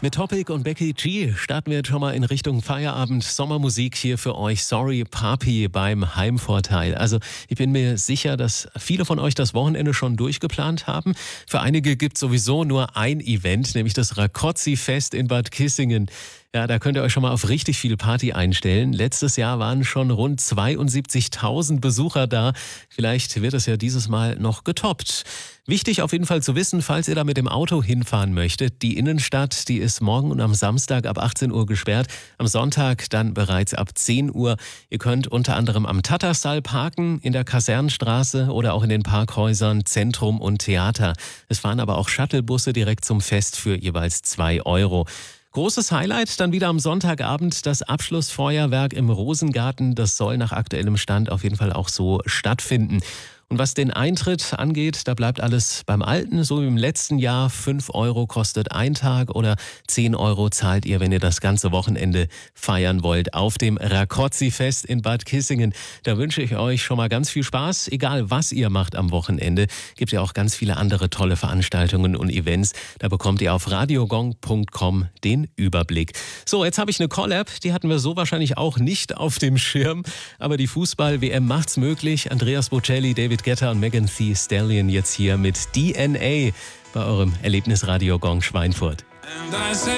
Mit Topic und Becky G starten wir jetzt schon mal in Richtung Feierabend. Sommermusik hier für euch. Sorry Papi beim Heimvorteil. Also ich bin mir sicher, dass viele von euch das Wochenende schon durchgeplant haben. Für einige gibt es sowieso nur ein Event, nämlich das Rakozzi-Fest in Bad Kissingen. Ja, da könnt ihr euch schon mal auf richtig viel Party einstellen. Letztes Jahr waren schon rund 72.000 Besucher da. Vielleicht wird es ja dieses Mal noch getoppt. Wichtig auf jeden Fall zu wissen, falls ihr da mit dem Auto hinfahren möchtet, die Innenstadt, die ist morgen und am Samstag ab 18 Uhr gesperrt, am Sonntag dann bereits ab 10 Uhr. Ihr könnt unter anderem am Tattersall parken, in der Kasernenstraße oder auch in den Parkhäusern Zentrum und Theater. Es fahren aber auch Shuttlebusse direkt zum Fest für jeweils 2 Euro. Großes Highlight dann wieder am Sonntagabend, das Abschlussfeuerwerk im Rosengarten. Das soll nach aktuellem Stand auf jeden Fall auch so stattfinden. Und was den Eintritt angeht, da bleibt alles beim Alten, so wie im letzten Jahr. 5 Euro kostet ein Tag oder 10 Euro zahlt ihr, wenn ihr das ganze Wochenende feiern wollt auf dem Rakozzi-Fest in Bad Kissingen. Da wünsche ich euch schon mal ganz viel Spaß, egal was ihr macht am Wochenende. Gibt ja auch ganz viele andere tolle Veranstaltungen und Events. Da bekommt ihr auf radiogong.com den Überblick. So, jetzt habe ich eine Collab, die hatten wir so wahrscheinlich auch nicht auf dem Schirm. Aber die Fußball-WM macht's möglich. Andreas Bocelli, David Guetta und Megan Thee Stallion jetzt hier mit DNA bei eurem Erlebnisradio Gong Schweinfurt.